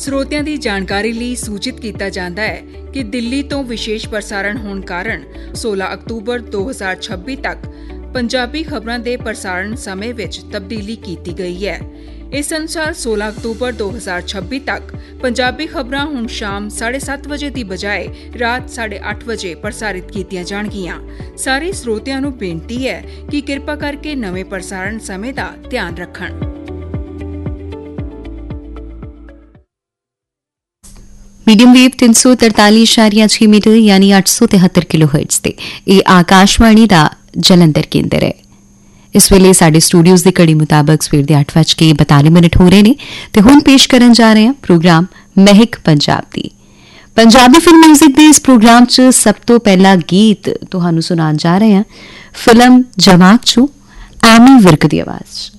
ਸਰੋਤਿਆਂ ਦੀ ਜਾਣਕਾਰੀ ਲਈ ਸੂਚਿਤ ਕੀਤਾ ਜਾਂਦਾ ਹੈ ਕਿ ਦਿੱਲੀ ਤੋਂ ਵਿਸ਼ੇਸ਼ ਪ੍ਰਸਾਰਣ ਹੋਣ ਕਾਰਨ 16 ਅਕਤੂਬਰ 2026 ਤੱਕ ਪੰਜਾਬੀ ਖਬਰਾਂ ਦੇ ਪ੍ਰਸਾਰਣ ਸਮੇਂ ਵਿੱਚ ਤਬਦੀਲੀ ਕੀਤੀ ਗਈ ਹੈ। ਇਸ ਅਨੁਸਾਰ 16 ਅਕਤੂਬਰ 2026 ਤੱਕ ਪੰਜਾਬੀ ਖਬਰਾਂ ਹੁਣ ਸ਼ਾਮ 7:30 ਵਜੇ ਦੀ ਬਜਾਏ ਰਾਤ 8:30 ਵਜੇ ਪ੍ਰਸਾਰਿਤ ਕੀਤੀਆਂ ਜਾਣਗੀਆਂ। ਸਾਰੇ ਸਰੋਤਿਆਂ ਨੂੰ ਬੇਨਤੀ ਹੈ ਕਿ ਕਿਰਪਾ ਕਰਕੇ ਨਵੇਂ ਪ੍ਰਸਾਰਣ ਸਮੇਂ ਦਾ ਧਿਆਨ ਰੱਖਣ। मीडियम वेव 343.6 मीटर यानी 873 किलोहर्ट्ज ते ਇਹ ਆਕਾਸ਼ਵਾਣੀ ਦਾ ਜਲੰਧਰ ਕੇਂਦਰ ਹੈ। ਇਸ ਵੇਲੇ ਸਾਡੇ ਸਟੂਡੀਓਜ਼ ਦੀ ਘੜੀ ਮੁਤਾਬਕ ਸਵੇਰ ਦੇ 8:42 ਹੋ ਰਹੇ ਨੇ ਤੇ ਹੁਣ ਪੇਸ਼ ਕਰਨ ਜਾ ਰਹੇ ਹਾਂ ਪ੍ਰੋਗਰਾਮ ਮਹਿਕ ਪੰਜਾਬ ਦੀ। ਪੰਜਾਬੀ ਫਿਲਮ ਮਿਊਜ਼ਿਕ ਦੇ ਇਸ ਪ੍ਰੋਗਰਾਮ 'ਚ ਸਭ ਤੋਂ ਪਹਿਲਾ ਗੀਤ ਤੁਹਾਨੂੰ ਸੁਣਾਉਣ ਜਾ ਰਹੇ ਹਾਂ ਫਿਲਮ ਜਮਾਤ 'ਚੋਂ ਐਮੀ ਵਿਰਕ ਦੀ ਆਵਾਜ਼ 'ਚ।